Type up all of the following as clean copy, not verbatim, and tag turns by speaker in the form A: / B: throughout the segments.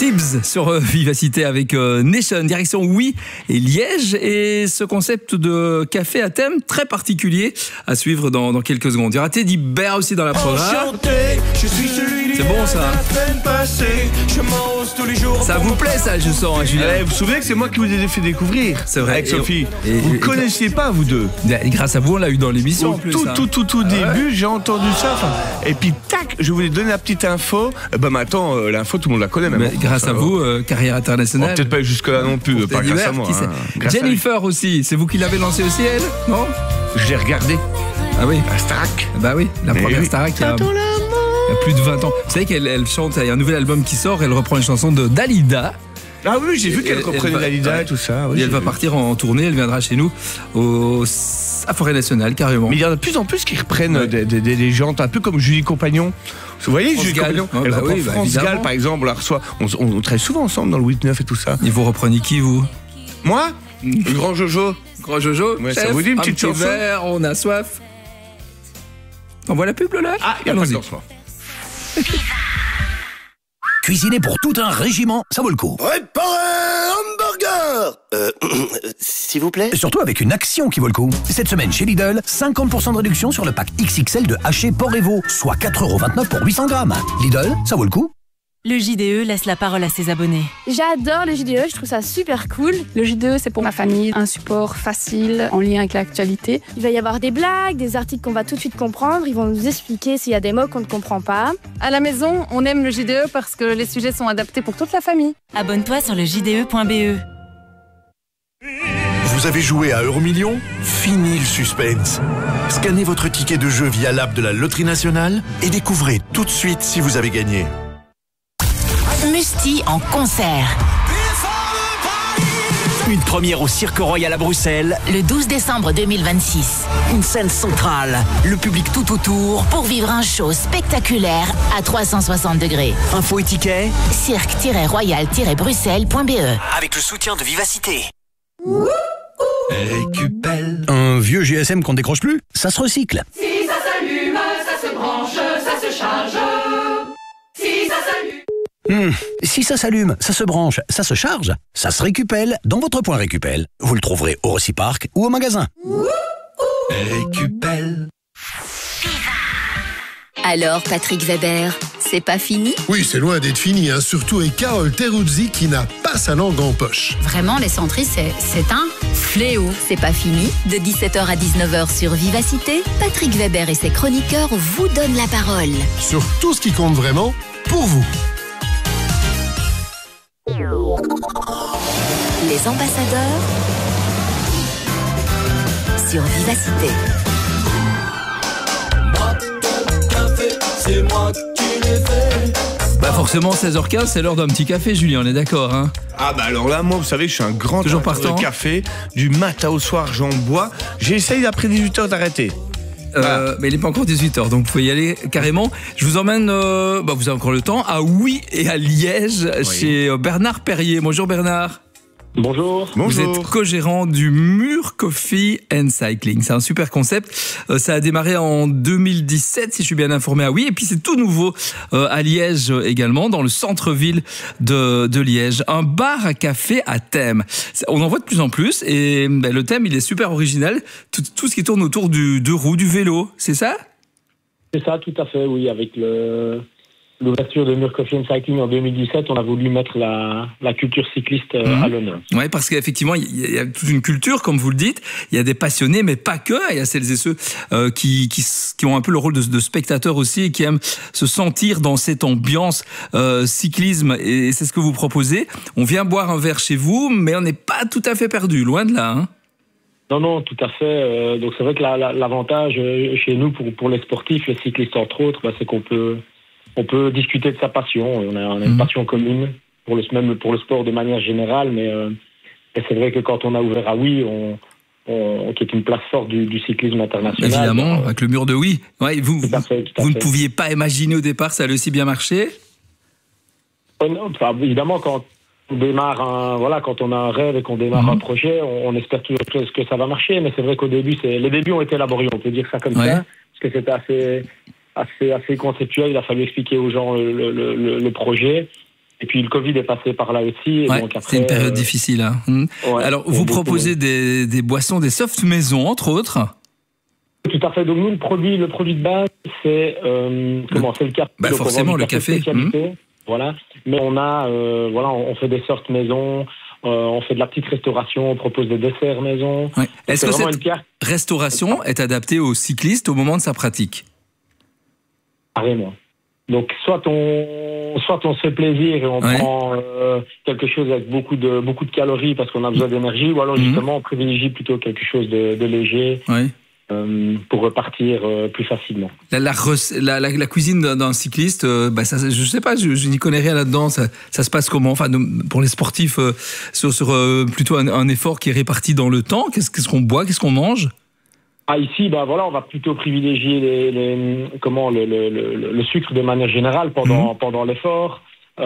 A: Tibbs sur Vivacité avec Nation, direction Oui et Liège, et ce concept de café à thème très particulier à suivre dans quelques secondes. Il y aura Teddy Bear aussi dans la programme. C'est bon ça. Ça vous plaît ça, je sens, hein, Julien.
B: Vous vous souvenez que c'est moi qui vous ai fait découvrir.
A: C'est vrai.
B: Avec Sophie. Vous ne connaissiez pas, vous deux.
A: Et grâce à vous, on l'a eu dans l'émission.
B: Tout début, j'ai entendu ça. Et puis, tac, je voulais donner la petite info. Maintenant, l'info, tout le monde la connaît même.
A: Grâce à vous, carrière internationale.
B: Peut-être pas jusque-là non plus, pas grâce à moi.
A: Jennifer aussi, c'est vous qui l'avez lancé aussi, elle, non?
B: Je l'ai regardé.
A: Ah oui.
B: La Starac.
A: Bah oui, la première Starac. Il y a plus de 20 ans. Vous savez qu'elle chante, il y a un nouvel album qui sort, elle reprend une chanson de Dalida.
B: Ah oui, j'ai vu qu'elle reprenait Dalida et tout ça. Oui,
A: et elle va partir en tournée, elle viendra chez nous à Forêt Nationale, carrément.
B: Mais il y en a de plus en plus qui reprennent des légendes, un peu comme Julie Compagnon. Vous voyez, Julie Compagnon, elle reprend France Gall, par exemple, on la reçoit. On travaille souvent ensemble dans le 8-9 et tout ça.
A: Et vous reprenez qui, vous?
B: Moi, le grand Jojo.
A: Grand Jojo,
B: ouais, ça vous dit une petite chanson?
A: Verre, on a soif. On voit la pub, là?
B: Ah, il y a pas de lancement.
C: Cuisiner pour tout un régiment, ça vaut le coup.
D: Préparez hamburger s'il vous plaît.
C: Surtout avec une action qui vaut le coup. Cette semaine chez Lidl, 50% de réduction sur le pack XXL de haché porc et veau, soit 4,29€ pour 800 grammes. Lidl, ça vaut le coup.
E: Le JDE laisse la parole à ses abonnés.
F: J'adore le JDE, je trouve ça super cool. Le JDE, c'est pour ma famille, un support facile, en lien avec l'actualité. Il va y avoir des blagues, des articles qu'on va tout de suite comprendre. Ils vont nous expliquer s'il y a des mots qu'on ne comprend pas.
G: À la maison, on aime le JDE parce que les sujets sont adaptés pour toute la famille.
E: Abonne-toi sur le JDE.be.
D: Vous avez joué à Euromillions? Fini le suspense. Scannez votre ticket de jeu via l'app de la Loterie Nationale et découvrez tout de suite si vous avez gagné.
H: Musti en concert.
C: Une première au Cirque Royal à Bruxelles.
H: Le 12 décembre 2026.
C: Une scène centrale. Le public tout autour.
H: Pour vivre un show spectaculaire à 360 degrés.
C: Info et tickets.
H: cirque-royal-bruxelles.be.
C: Avec le soutien de Vivacité.
D: Récupelle.
C: Un vieux GSM qu'on décroche plus, ça se recycle.
I: Si ça s'allume, ça se branche, ça se charge. Si ça s'allume.
C: Si ça s'allume, ça se branche, ça se charge, ça se récupelle dans votre point Récupel. Vous le trouverez au Reciparc ou au magasin.
D: Récupelle.
H: Alors, Patrick Weber, c'est pas fini?
J: Oui, c'est loin d'être fini, hein. Surtout avec Carole Teruzzi qui n'a pas sa langue en poche.
H: Vraiment, les centristes, c'est un fléau. C'est pas fini. De 17h à 19h sur Vivacité, Patrick Weber et ses chroniqueurs vous donnent la parole.
J: Sur tout ce qui compte vraiment, pour vous.
H: Les ambassadeurs sur Vivacité.
I: C'est moi qui l'ai fait.
A: Bah forcément 16h15, c'est l'heure d'un petit café, Julien, on est d'accord, hein?
B: Ah bah alors là, moi, vous savez, je suis un grand
A: toujours
B: amateur
A: partant
B: de café. Du matin au soir, j'en bois. J'essaye après 18h d'arrêter.
A: Mais il n'est pas encore 18h, donc vous pouvez y aller carrément. Je vous emmène, vous avez encore le temps, à Oui et à Liège, chez Bernard Perrier. Bonjour Bernard.
K: Bonjour.
A: Vous êtes co-gérant du Mur Coffee and Cycling. C'est un super concept. Ça a démarré en 2017, si je suis bien informé. Ah oui, et puis c'est tout nouveau à Liège également, dans le centre-ville de Liège. Un bar à café à thème. On en voit de plus en plus et le thème, il est super original. Tout ce qui tourne autour du deux roues, du vélo, c'est ça?
K: C'est ça, tout à fait, oui. Avec l'ouverture de Mur Coffee and Cycling en 2017, on a voulu mettre la culture cycliste à l'honneur.
A: Oui, parce qu'effectivement, il y a toute une culture, comme vous le dites. Il y a des passionnés, mais pas que. Il y a celles et ceux qui ont un peu le rôle de spectateurs aussi et qui aiment se sentir dans cette ambiance cyclisme. Et c'est ce que vous proposez. On vient boire un verre chez vous, mais on n'est pas tout à fait perdu, loin de là, hein.
K: Non, tout à fait. Donc c'est vrai que l'avantage chez nous, pour les sportifs, les cyclistes entre autres, c'est qu'on peut discuter de sa passion. On a une passion commune même pour le sport de manière générale, mais c'est vrai que quand on a ouvert à Oui, qui est une place forte du cyclisme international.
A: Évidemment, avec le Mur de Oui. Ouais, vous ne pouviez pas imaginer au départ que ça allait aussi bien marcher?
K: Évidemment, quand on démarre quand on a un rêve et qu'on démarre un projet, on espère toujours que ça va marcher, mais c'est vrai qu'au début, les débuts ont été laborieux, on peut dire ça comme ça, parce que c'était assez conceptuel. Il a fallu expliquer aux gens le projet. Et puis le Covid est passé par là aussi. Et donc après,
A: c'est une période difficile. Hein.
K: Ouais,
A: alors, vous proposez des boissons, des softs maison, entre autres.
K: Tout à fait. Donc nous, le produit de base, c'est c'est le café.
A: Donc, forcément, le café.
K: Voilà. Mais on a, on fait des softs maison. On fait de la petite restauration, on propose des desserts maison.
A: Ouais. Est-ce que cette restauration est adaptée au cycliste au moment de sa pratique ?
K: Carrément. Donc soit on se fait plaisir et on prend quelque chose avec beaucoup de calories parce qu'on a besoin d'énergie, ou alors justement on privilégie plutôt quelque chose de léger.
A: Oui.
K: Pour repartir plus facilement.
A: La cuisine d'un cycliste, ça, je sais pas, je n'y connais rien là-dedans. Ça se passe comment ? Enfin, pour les sportifs, sur plutôt un effort qui est réparti dans le temps. Qu'est-ce qu'on boit ? Qu'est-ce qu'on mange ?
K: Ici, on va plutôt privilégier le sucre de manière générale pendant l'effort.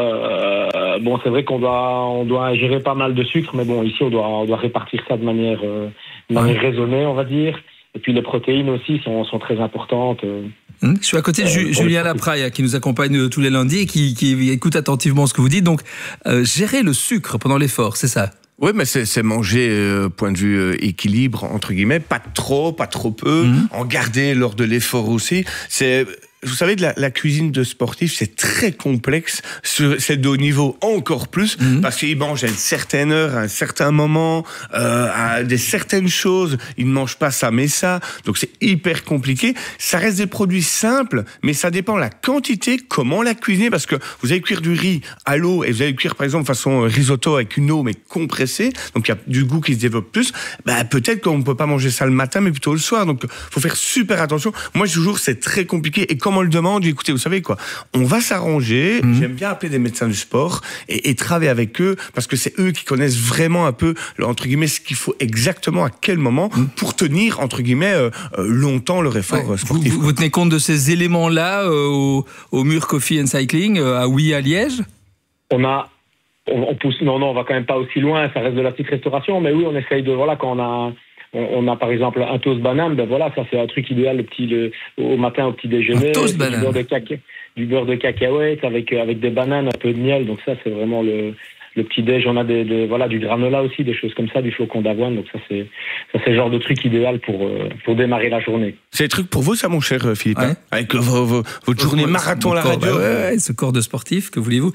K: C'est vrai qu'on doit ingérer pas mal de sucre, mais bon, ici on doit répartir ça de manière raisonnée, on va dire. Et puis les protéines aussi sont très importantes.
A: Je suis à côté de Julien Lapraille qui nous accompagne tous les lundis et qui écoute attentivement ce que vous dites. Donc, gérer le sucre pendant l'effort, c'est ça ?
B: Oui, mais c'est manger, point de vue équilibre, entre guillemets, pas trop peu, en garder lors de l'effort aussi. Vous savez, la cuisine de sportif, c'est très complexe. C'est de haut niveau encore plus, parce qu'ils mangent à une certaine heure, à un certain moment, à des certaines choses. Ils ne mangent pas ça, mais ça. Donc c'est hyper compliqué. Ça reste des produits simples, mais ça dépend de la quantité, comment la cuisiner, parce que vous allez cuire du riz à l'eau, et vous allez cuire, par exemple, façon risotto avec une eau, mais compressée. Donc il y a du goût qui se développe plus. Peut-être qu'on ne peut pas manger ça le matin, mais plutôt le soir. Donc faut faire super attention. Moi, toujours, c'est très compliqué. Et comme on le demande, écoutez, vous savez quoi, on va s'arranger. J'aime bien appeler des médecins du sport et travailler avec eux parce que c'est eux qui connaissent vraiment un peu, entre guillemets, ce qu'il faut exactement à quel moment pour tenir, entre guillemets, longtemps leur effort sportif.
A: Vous tenez compte de ces éléments-là au Mur Coffee and Cycling à Liège ?
K: On pousse, on va quand même pas aussi loin, ça reste de la petite restauration, mais oui, on essaye de, quand on a par exemple un toast banane, ça c'est un truc idéal au matin au petit déjeuner.
A: Un toast banane.
K: Du beurre de cacahuète avec des bananes, un peu de miel, donc ça c'est vraiment le petit déj. On a du granola aussi, des choses comme ça, du flocon d'avoine, donc ça c'est le genre de truc idéal pour démarrer la journée.
B: C'est des trucs pour vous ça mon cher Philippe, avec votre journée marathon à la radio.
A: Ce corps de sportif, que voulez-vous.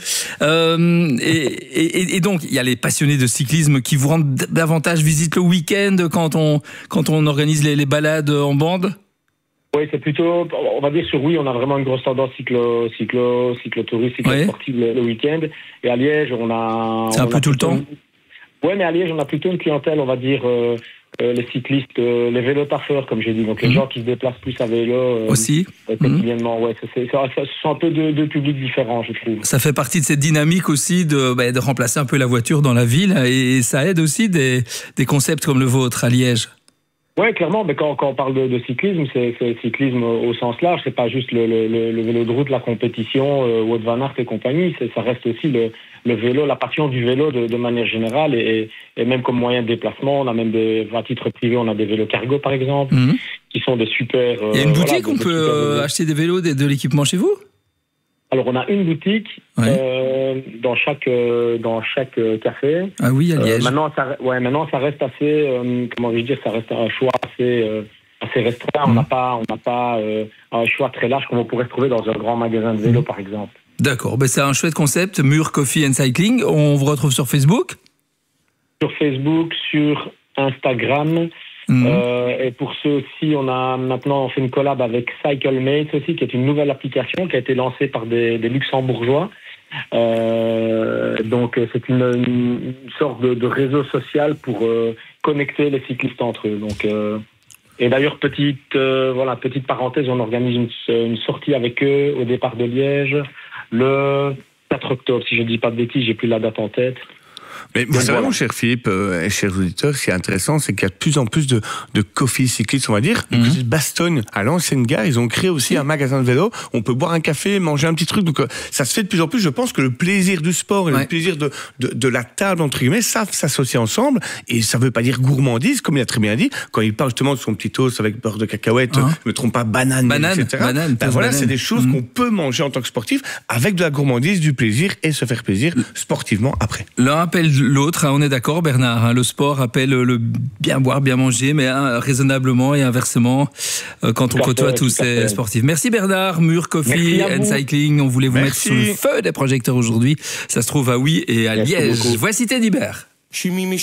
A: Et donc il y a les passionnés de cyclisme qui vous rendent davantage visite le week-end quand on organise les balades en bande.
K: Oui, c'est plutôt, on va dire on a vraiment une grosse tendance cyclotourisme, cyclosportive le week-end. Et à Liège,
A: c'est un peu tout le temps.
K: Oui, mais à Liège, on a plutôt une clientèle, on va dire, les cyclistes, les vélotaffeurs, comme j'ai dit. Donc les gens qui se déplacent plus à vélo.
A: Aussi.
K: Quotidiennement, ce sont un peu deux publics différents, je trouve.
A: Ça fait partie de cette dynamique aussi de remplacer un peu la voiture dans la ville. Et ça aide aussi des concepts comme le vôtre à Liège.
K: Oui, clairement, mais quand on parle de cyclisme, c'est cyclisme au sens large, c'est pas juste le vélo de route, la compétition, Wout van Aert et compagnie, ça reste aussi le vélo, la passion du vélo de manière générale, et même comme moyen de déplacement, on a même à titre privé, on a des vélos cargo par exemple, qui sont des super...
A: Il y a une boutique où on peut acheter des vélos, de l'équipement chez vous ?
K: Alors on a une boutique dans chaque café.
A: Ah oui, à Liège.
K: Maintenant ça reste assez ça reste un choix assez restreint. On n'a pas un choix très large comme on pourrait se trouver dans un grand magasin de vélo par exemple.
A: D'accord, c'est un chouette concept, Mur Coffee and Cycling. On vous retrouve sur Facebook ?
K: Sur Facebook, sur Instagram. Et pour ceux aussi, on fait une collab avec CycleMates aussi, qui est une nouvelle application qui a été lancée par des luxembourgeois. Donc c'est une sorte de réseau social pour connecter les cyclistes entre eux. Donc et d'ailleurs petite parenthèse, on organise une sortie avec eux au départ de Liège le 4 octobre, si je ne dis pas de bêtises, j'ai plus la date en tête.
B: Mais vous savez, mon cher Philippe et chers auditeurs, ce qui est intéressant, c'est qu'il y a de plus en plus de coffee cyclistes, on va dire. Du côté de Bastogne, à l'ancienne gare, ils ont créé aussi un magasin de vélo. On peut boire un café, manger un petit truc. Donc, ça se fait de plus en plus. Je pense que le plaisir du sport et le plaisir de la table, entre guillemets, savent s'associer ensemble. Et ça veut pas dire gourmandise, comme il a très bien dit. Quand il parle justement de son petit toast avec beurre de cacahuète, je me trompe pas, banane, etc. Voilà, c'est des choses qu'on peut manger en tant que sportif avec de la gourmandise, du plaisir et se faire plaisir sportivement après.
A: L'un appelle l'autre, on est d'accord Bernard, le sport appelle le bien boire, bien manger, mais raisonnablement et inversement quand on côtoie tous ces sportifs. Merci Bernard, Mur Coffee and Cycling, on voulait vous mettre sous le feu des projecteurs aujourd'hui, ça se trouve à Oui et à Liège. Voici Teddy Bear.